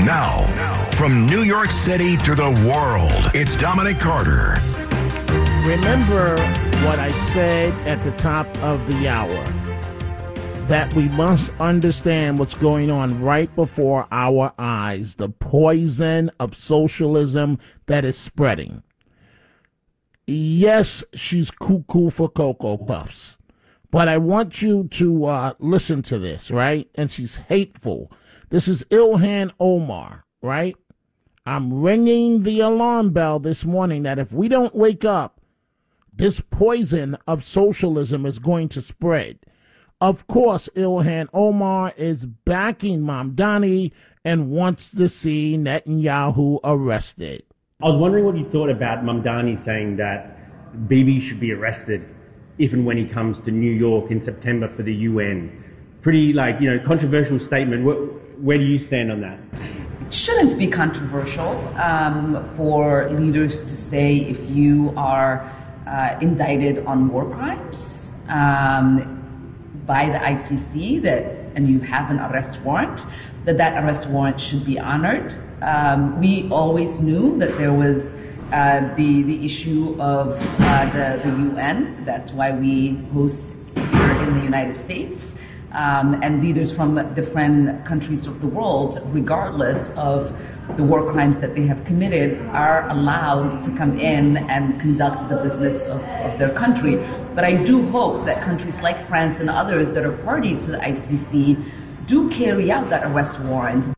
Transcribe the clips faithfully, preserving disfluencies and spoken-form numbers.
Now, from New York City to the world, it's Dominic Carter. Remember what I said at the top of the hour, that we must understand what's going on right before our eyes, the poison of socialism that is spreading. Yes, she's cuckoo for Cocoa Puffs, but I want you to uh, listen to this, right? And she's hateful. This is Ilhan Omar, right? I'm ringing the alarm bell this morning that if we don't wake up, this poison of socialism is going to spread. Of course, Ilhan Omar is backing Mamdani and wants to see Netanyahu arrested. I was wondering what you thought about Mamdani saying that Bibi should be arrested if and when he comes to New York in September for the U N. Pretty, like, you know, controversial statement. Where, where do you stand on that? It shouldn't be controversial um, for leaders to say if you are uh, indicted on war crimes um, by the I C C that and you have an arrest warrant, that that arrest warrant should be honored. Um, we always knew that there was uh, the the issue of uh, the, the U N. That's why we host here in the United States. Um, and leaders from different countries of the world, regardless of the war crimes that they have committed, are allowed to come in and conduct the business of, of their country. But I do hope that countries like France and others that are party to the I C C do carry out that arrest warrant.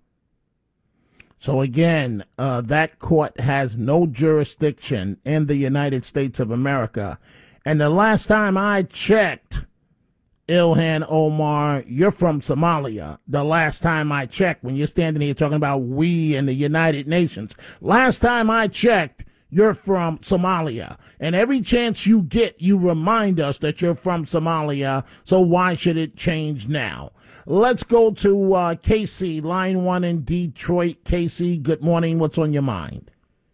So again, uh, that court has no jurisdiction in the United States of America. And the last time I checked, Ilhan Omar, you're from Somalia. The last time I checked, when you're standing here talking about we and the United Nations, last time I checked, you're from Somalia. And every chance you get, you remind us that you're from Somalia. So why should it change now? Let's go to uh, Casey, line one in Detroit. Casey, good morning. What's on your mind?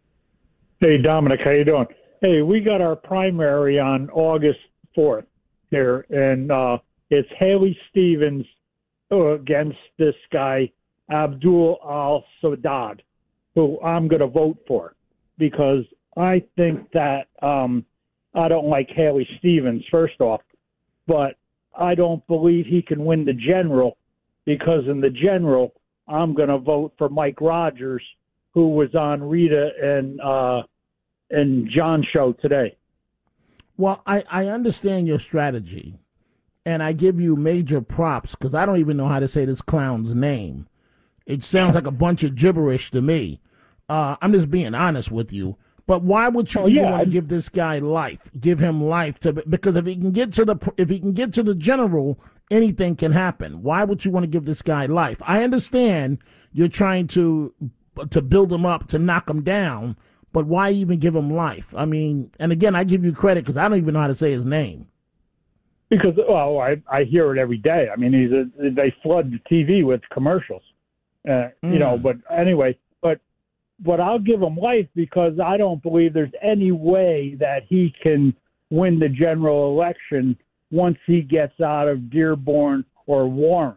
Hey, Dominic, how you doing? Hey, we got our primary on August fourth here, and uh, it's Haley Stevens against this guy, Abdul al-Saddad, who I'm going to vote for because I think that um, I don't like Haley Stevens, first off, but I don't believe he can win the general because in the general, I'm going to vote for Mike Rogers, who was on Rita and uh, and John's show today. Well, I, I understand your strategy, and I give you major props because I don't even know how to say this clown's name. It sounds like a bunch of gibberish to me. Uh, I'm just being honest with you. But why would you oh, even yeah, want to I... give this guy life? Give him life to because if he can get to the if he can get to the general, anything can happen. Why would you want to give this guy life? I understand you're trying to to build him up to knock him down, but why even give him life? I mean, and again, I give you credit because I don't even know how to say his name. Because well, I I hear it every day. I mean, he's a, they flood the T V with commercials, uh, mm. you know. But anyway, but. But I'll give him life because I don't believe there's any way that he can win the general election once he gets out of Dearborn or Warren.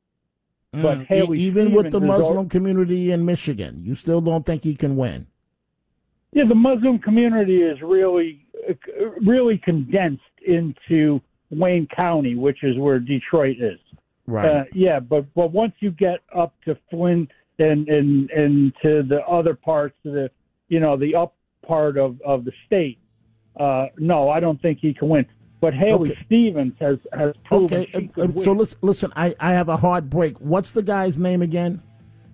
Mm, but Haley even Stevens with the Muslim all, community in Michigan, you still don't think he can win? Yeah, the Muslim community is really, really condensed into Wayne County, which is where Detroit is. Right. Uh, yeah, but but once you get up to Flint. And, and and to the other parts of the, you know, the up part of, of the state, uh, no, I don't think he can win. But Haley okay. Stevens has, has proven okay. she could uh, win. So listen, listen, I, I have a hard break. What's the guy's name again?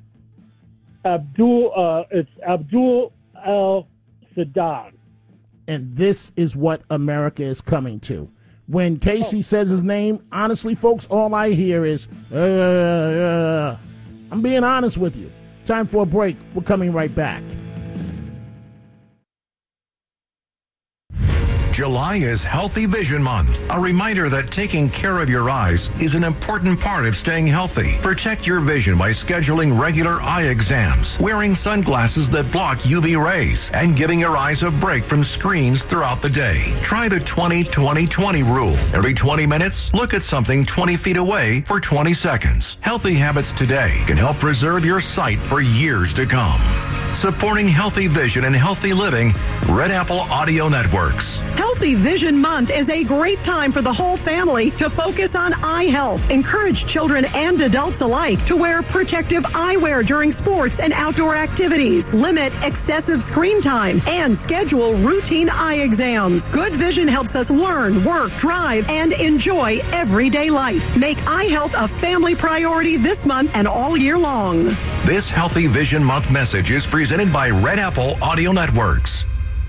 Abdul, uh, it's Abdul al-Saddad. And this is what America is coming to. When Casey oh. says his name, honestly, folks, all I hear is, uh, uh, I'm being honest with you. Time for a break. We're coming right back. July is Healthy Vision Month, a reminder that taking care of your eyes is an important part of staying healthy. Protect your vision by scheduling regular eye exams, wearing sunglasses that block U V rays, and giving your eyes a break from screens throughout the day. Try the twenty twenty twenty rule. Every twenty minutes, look at something twenty feet away for twenty seconds. Healthy habits today can help preserve your sight for years to come. Supporting healthy vision and healthy living, Red Apple Audio Networks. Healthy Vision Month is a great time for the whole family to focus on eye health. Encourage children and adults alike to wear protective eyewear during sports and outdoor activities. Limit excessive screen time and schedule routine eye exams. Good vision helps us learn, work, drive, and enjoy everyday life. Make eye health a family priority this month and all year long. This Healthy Vision Month message is presented by Red Apple Audio Networks.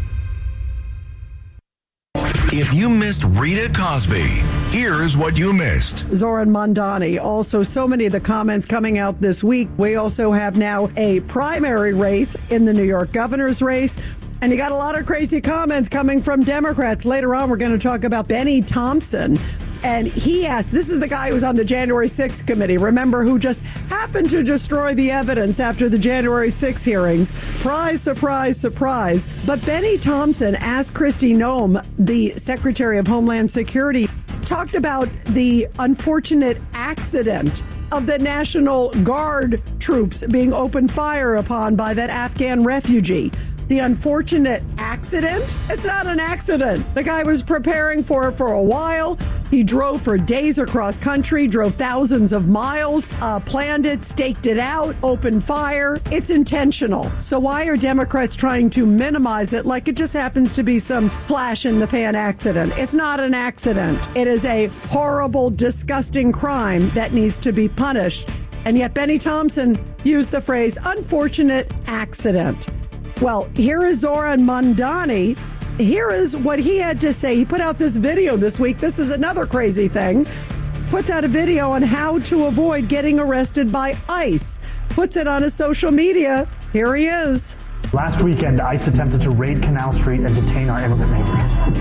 If you missed Rita Cosby, here's what you missed. Zoran Mondani. Also, so many of the comments coming out this week. We also have now a primary race in the New York governor's race. And you got a lot of crazy comments coming from Democrats. Later on, we're going to talk about Benny Thompson. And he asked, this is the guy who was on the January sixth committee, remember, who just happened to destroy the evidence after the January sixth hearings. Surprise, surprise, surprise. But Benny Thompson asked Kristi Noem, the Secretary of Homeland Security, talked about the unfortunate accident of the National Guard troops being opened fire upon by that Afghan refugee. The unfortunate accident? It's not an accident. The guy was preparing for it for a while. He drove for days across country, drove thousands of miles, uh, planned it, staked it out, opened fire. It's intentional. So why are Democrats trying to minimize it like it just happens to be some flash in the pan accident? It's not an accident. It is a horrible, disgusting crime that needs to be punished. And yet Benny Thompson used the phrase unfortunate accident. Well, here is Zoran Mondani. Here is what he had to say. He put out this video this week. This is another crazy thing. Puts out a video on how to avoid getting arrested by ICE. Puts it on his social media. Here he is. Last weekend, ICE attempted to raid Canal Street and detain our immigrant neighbors.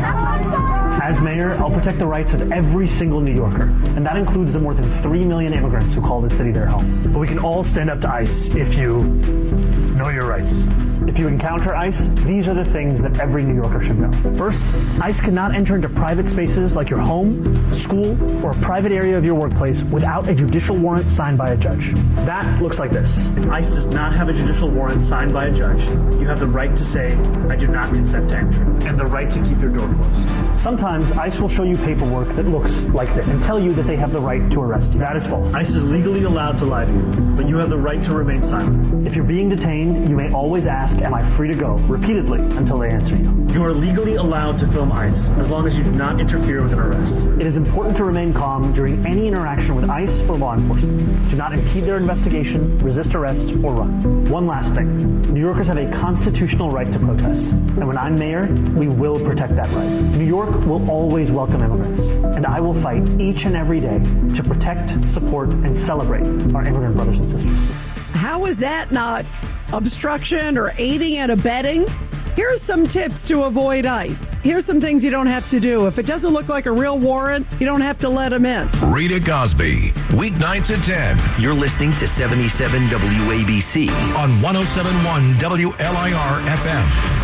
As mayor, I'll protect the rights of every single New Yorker, and that includes the more than three million immigrants who call this city their home. But we can all stand up to ICE if you know your rights. If you encounter ICE, these are the things that every New Yorker should know. First, ICE cannot enter into private spaces like your home, school, or a private area of your workplace without a judicial warrant signed by a judge. That looks like this. If ICE does not have a judicial warrant signed by a judge, you have the right to say, I do not consent to entry, and the right to keep your door closed. Sometimes ICE will show you paperwork that looks like this and tell you that they have the right to arrest you. That is false. ICE is legally allowed to lie to you, but you have the right to remain silent. If you're being detained, you may always ask, am I free to go? Repeatedly until they answer you. You are legally allowed to film ICE as long as you do not interfere with an arrest. It is important to remain calm during any interaction with ICE or law enforcement. Do not impede their investigation, resist arrest, or run. One last thing. New Yorkers have a constitutional right to protest. And when I'm mayor, we will protect that right. New York will always welcome immigrants. And I will fight each and every day to protect, support, and celebrate our immigrant brothers and sisters. How is that not obstruction or aiding and abetting? Here's some tips to avoid ICE. Here's some things you don't have to do. If it doesn't look like a real warrant, you don't have to let them in. Rita Cosby, weeknights at ten. You're listening to seventy-seven W A B C on one oh seven point one W L I R F M.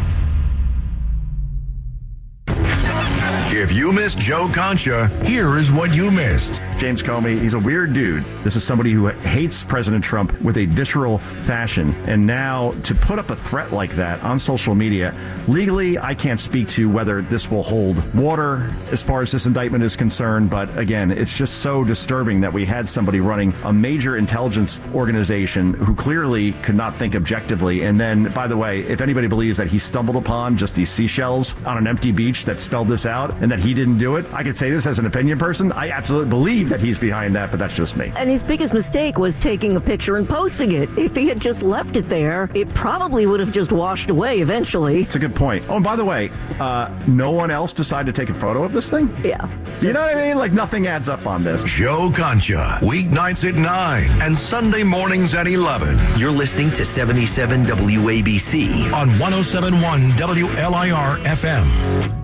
If you missed Joe Concha, here is what you missed. James Comey, he's a weird dude. This is somebody who hates President Trump with a visceral fashion. And now to put up a threat like that on social media, legally, I can't speak to whether this will hold water as far as this indictment is concerned. But again, it's just so disturbing that we had somebody running a major intelligence organization who clearly could not think objectively. And then, by the way, if anybody believes that he stumbled upon just these seashells on an empty beach that spelled this out and that he didn't do it, I could say this as an opinion person. I absolutely believe that he's behind that, but that's just me. And his biggest mistake was taking a picture and posting it. If he had just left it there, it probably would have just washed away eventually. It's a good point. Oh, and by the way, uh, no one else decided to take a photo of this thing? Yeah. You know what I mean? Like, nothing adds up on this. Joe Concha, weeknights at nine and Sunday mornings at eleven. You're listening to seventy-seven W A B C on one oh seven point one W L I R F M.